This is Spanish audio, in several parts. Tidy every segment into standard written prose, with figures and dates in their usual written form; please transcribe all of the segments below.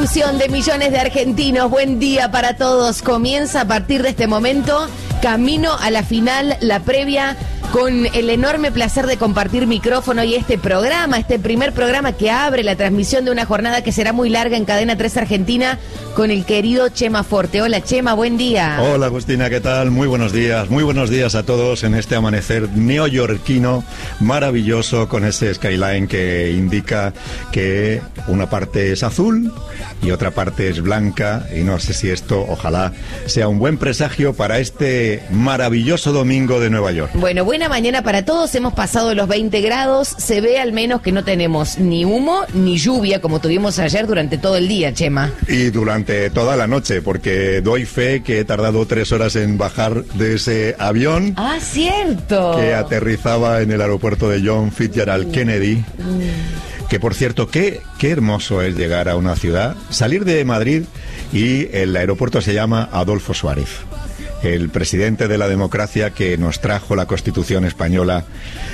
ilusión de millones de argentinos. Buen día para todos. Comienza a partir de este momento, camino a la final, la previa, con el enorme placer de compartir micrófono y este programa, este primer programa que abre la transmisión de una jornada que será muy larga en Cadena 3 Argentina, con el querido Chema Forte. Hola Chema, buen día. Hola Agustina, ¿qué tal? Muy buenos días a todos en este amanecer neoyorquino maravilloso, con ese skyline que indica que una parte es azul y otra parte es blanca, y no sé si esto, ojalá, sea un buen presagio para este maravilloso domingo de Nueva York. Bueno, buena mañana para todos. Hemos pasado los 20 grados. Se ve al menos que no tenemos ni humo ni lluvia como tuvimos ayer durante todo el día, Chema. Y durante toda la noche, porque doy fe que he tardado 3 horas en bajar de ese avión. Ah, cierto. Que aterrizaba en el aeropuerto de John Fitzgerald Kennedy. Que por cierto, qué hermoso es llegar a una ciudad, salir de Madrid y el aeropuerto se llama Adolfo Suárez, el presidente de la democracia que nos trajo la Constitución española,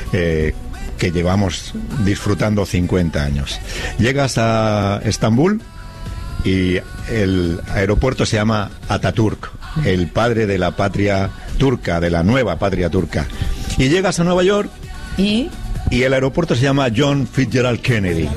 que llevamos disfrutando 50 años. Llegas a Estambul y el aeropuerto se llama Atatürk, el padre de la patria turca, de la nueva patria turca. Y llegas a Nueva York y el aeropuerto se llama John Fitzgerald Kennedy.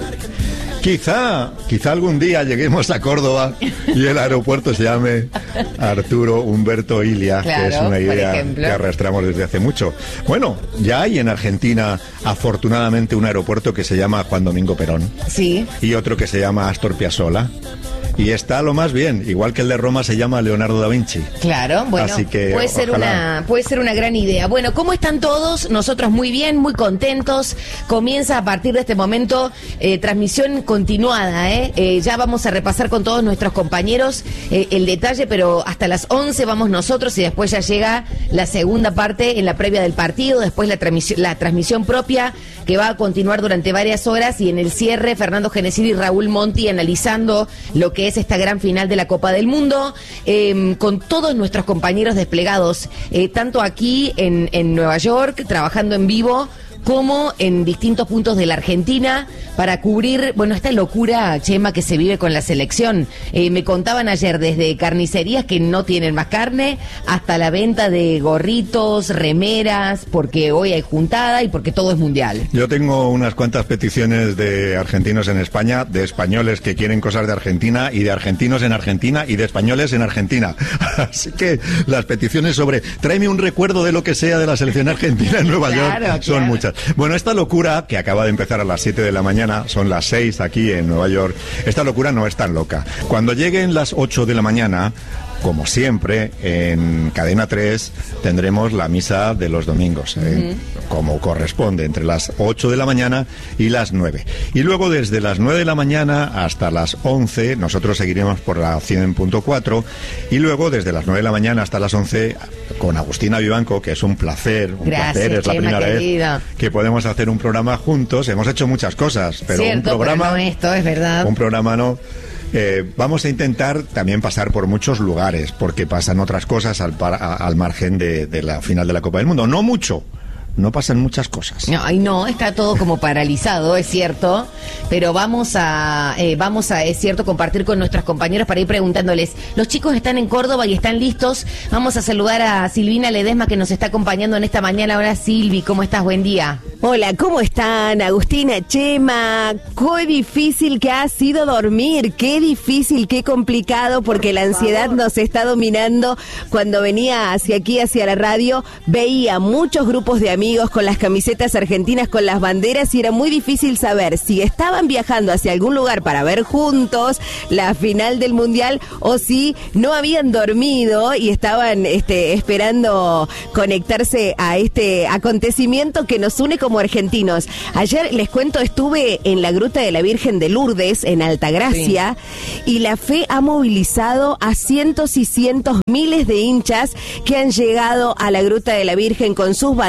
Quizá algún día lleguemos a Córdoba y el aeropuerto se llame Arturo Humberto Illia, claro, que es una idea que arrastramos desde hace mucho. Bueno, ya hay en Argentina, afortunadamente, un aeropuerto que se llama Juan Domingo Perón. Sí. Y otro que se llama Astor Piazzolla. Y está lo más bien, igual que el de Roma se llama Leonardo da Vinci. Claro, bueno, así que puede ser una gran idea. Bueno, ¿cómo están todos? Nosotros muy bien, muy contentos. Comienza a partir de este momento transmisión continuada, ya vamos a repasar con todos nuestros compañeros el detalle, pero hasta las 11 vamos nosotros y después ya llega la segunda parte en la previa del partido, después la transmisión propia que va a continuar durante varias horas, y en el cierre Fernando Genesini y Raúl Monti analizando lo que es esta gran final de la Copa del Mundo, con todos nuestros compañeros desplegados, tanto aquí en Nueva York, trabajando en vivo, como en distintos puntos de la Argentina, para cubrir, bueno, esta locura, Chema, que se vive con la selección. Me contaban ayer desde carnicerías que no tienen más carne, hasta la venta de gorritos, remeras, porque hoy hay juntada y porque todo es mundial. Yo tengo unas cuantas peticiones de argentinos en España, de españoles que quieren cosas de Argentina, y de argentinos en Argentina, y de españoles en Argentina. Así que las peticiones sobre tráeme un recuerdo de lo que sea de la selección argentina en Nueva York son muchas. Bueno, esta locura, que acaba de empezar a las 7 de la mañana, son las 6 aquí en Nueva York, esta locura no es tan loca. Cuando lleguen las 8 de la mañana, como siempre, en Cadena 3 tendremos la misa de los domingos, como corresponde, entre las 8 de la mañana y las 9. Y luego desde las 9 de la mañana hasta las 11, nosotros seguiremos por la 100.4, y luego desde las 9 de la mañana hasta las 11, con Agustina Vivanco, que es un placer, Gracias, es la Chema, primera querida. vez que podemos hacer un programa juntos. Hemos hecho muchas cosas, pero cierto, un programa... pero no esto, es verdad. Un programa no... vamos a intentar también pasar por muchos lugares, porque pasan otras cosas al margen de la final de la Copa del Mundo. No mucho, no pasan muchas cosas. No, está todo como paralizado, es cierto, pero vamos a, es cierto, compartir con nuestros compañeros para ir preguntándoles. Los chicos están en Córdoba y están listos. Vamos a saludar a Silvina Ledesma, que nos está acompañando en esta mañana. Hola Silvi, ¿cómo estás? Buen día. Hola, ¿cómo están? Agustina, Chema, qué difícil que ha sido dormir, qué difícil, qué complicado, porque la ansiedad nos está dominando. Cuando venía hacia aquí, hacia la radio, veía muchos grupos de amigos con las camisetas argentinas, con las banderas, y era muy difícil saber si estaban viajando hacia algún lugar para ver juntos la final del Mundial, o si no habían dormido y estaban esperando conectarse a este acontecimiento que nos une como argentinos. Ayer, les cuento, estuve en la Gruta de la Virgen de Lourdes, en Altagracia, y la fe ha movilizado a cientos y cientos, miles de hinchas que han llegado a la Gruta de la Virgen con sus banderas,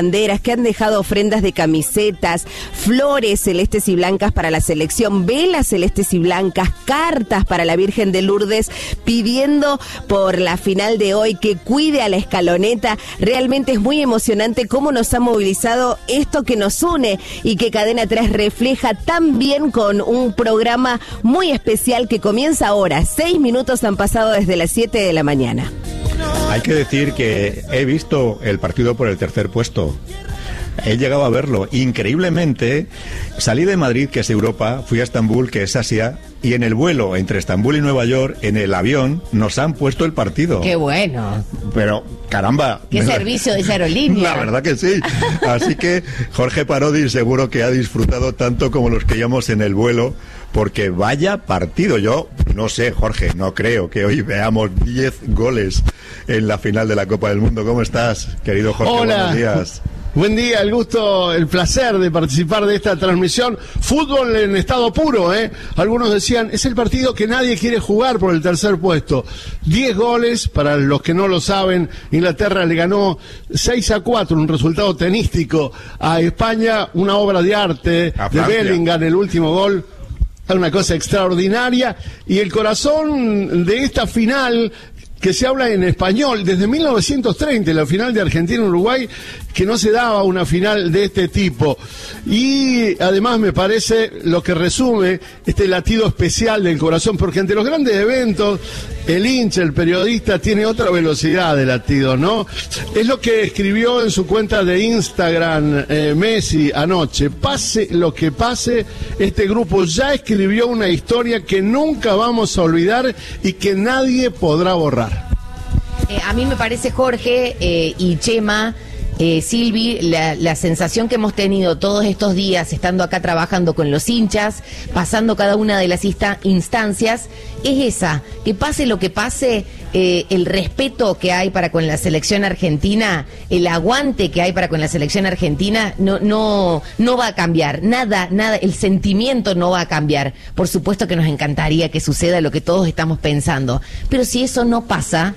que han dejado ofrendas de camisetas, flores celestes y blancas para la selección, velas celestes y blancas, cartas para la Virgen de Lourdes, pidiendo por la final de hoy que cuide a la escaloneta. Realmente es muy emocionante cómo nos ha movilizado esto que nos une y que Cadena 3 refleja tan bien con un programa muy especial que comienza ahora. 6 minutos han pasado desde las 7 de la mañana. Hay que decir que he visto el partido por el tercer puesto. He llegado a verlo. Increíblemente, salí de Madrid, que es Europa, fui a Estambul, que es Asia, y en el vuelo entre Estambul y Nueva York, en el avión, nos han puesto el partido. ¡Qué bueno! Pero, caramba. ¡Qué servicio de esa aerolínea! La verdad que sí. Así que Jorge Parodi seguro que ha disfrutado tanto como los que íbamos en el vuelo, porque vaya partido. Yo no sé, Jorge, no creo que hoy veamos 10 goles en la final de la Copa del Mundo. ¿Cómo estás, querido Jorge? Hola. Buenos días. Buen día, el gusto, el placer de participar de esta transmisión. Fútbol en estado puro, ¿eh? Algunos decían, es el partido que nadie quiere jugar por el tercer puesto. 10 goles, para los que no lo saben, Inglaterra le ganó 6-4, un resultado tenístico a España, una obra de arte de Bellingham, el último gol. Una cosa extraordinaria. Y el corazón de esta final, que se habla en español desde 1930, la final de Argentina-Uruguay, que no se daba una final de este tipo. Y además me parece lo que resume este latido especial del corazón, porque ante los grandes eventos, el hincha, el periodista, tiene otra velocidad de latido, ¿no? Es lo que escribió en su cuenta de Instagram Messi anoche. Pase lo que pase, este grupo ya escribió una historia que nunca vamos a olvidar y que nadie podrá borrar. A mí me parece, Jorge y Chema, Silvi, la sensación que hemos tenido todos estos días estando acá trabajando con los hinchas, pasando cada una de las instancias, es esa, que pase lo que pase, el respeto que hay para con la selección argentina, el aguante que hay para con la selección argentina, no va a cambiar, nada, el sentimiento no va a cambiar. Por supuesto que nos encantaría que suceda lo que todos estamos pensando, pero si eso no pasa,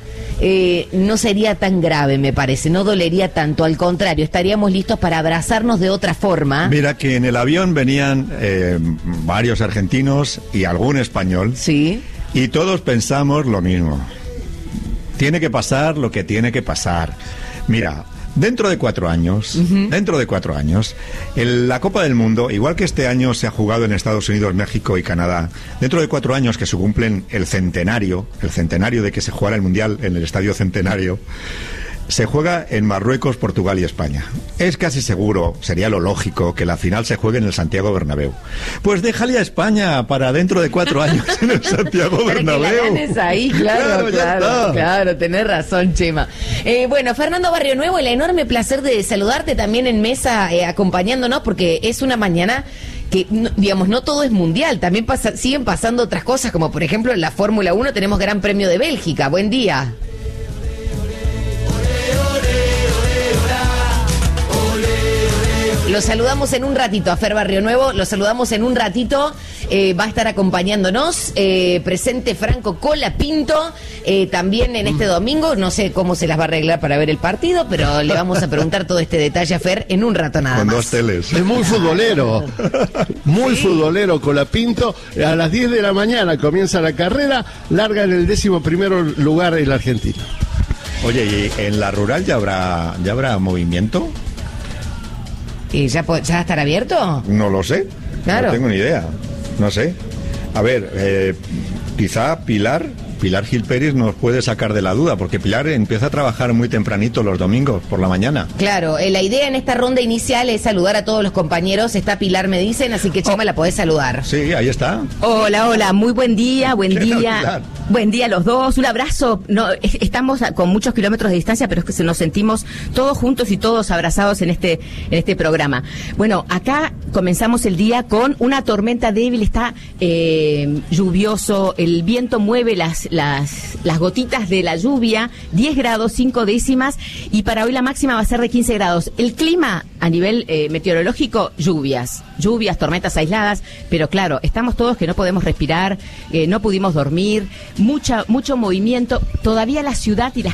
no sería tan grave, me parece, no dolería tanto, al contrario, estaríamos listos para abrazarnos de otra forma. Mira que en el avión venían varios argentinos y algún español. Sí. Y todos pensamos lo mismo. Tiene que pasar lo que tiene que pasar. Mira, dentro de 4 años, la Copa del Mundo, igual que este año se ha jugado en Estados Unidos, México y Canadá, dentro de 4 años que se cumplen el centenario de que se jugara el Mundial en el Estadio Centenario, se juega en Marruecos, Portugal y España. Es casi seguro, sería lo lógico, que la final se juegue en el Santiago Bernabéu. Pues déjale a España para dentro de 4 años en el Santiago Bernabéu. Para que la ganes ahí, claro, tenés razón, Chema. Bueno, Fernando Barrio Nuevo, el enorme placer de saludarte también en mesa, acompañándonos, porque es una mañana que, digamos, no todo es mundial, también siguen pasando otras cosas, como por ejemplo en la Fórmula 1 tenemos Gran Premio de Bélgica. Buen día. Lo saludamos en un ratito a Fer Barrio Nuevo, lo saludamos en un ratito, va a estar acompañándonos, presente Franco Colapinto, también en este domingo, no sé cómo se las va a arreglar para ver el partido, pero le vamos a preguntar todo este detalle a Fer en un rato nada más. Con 2 teles. Es muy futbolero, futbolero Colapinto. A las 10 de la mañana comienza la carrera, larga en el 11º lugar el argentino. Oye, ¿y en la rural ya habrá movimiento? ¿Y ya estará abierto? No lo sé, claro. No tengo ni idea, no sé. A ver, quizá Pilar Gil Pérez nos puede sacar de la duda, porque Pilar empieza a trabajar muy tempranito los domingos por la mañana. Claro, la idea en esta ronda inicial es saludar a todos los compañeros. Está Pilar, me dicen, así que Chema, la podés saludar. Sí, ahí está. Hola, muy buen día, Pilar? Buen día a los dos, un abrazo. No, estamos con muchos kilómetros de distancia, pero es que nos sentimos todos juntos y todos abrazados en este programa. Bueno, acá comenzamos el día con una tormenta débil, está lluvioso, el viento mueve las gotitas de la lluvia, 10 grados, 5 décimas, y para hoy la máxima va a ser de 15 grados. El clima a nivel meteorológico, lluvias, tormentas aisladas, pero claro, estamos todos que no podemos respirar, no pudimos dormir, mucho movimiento. Todavía la ciudad y las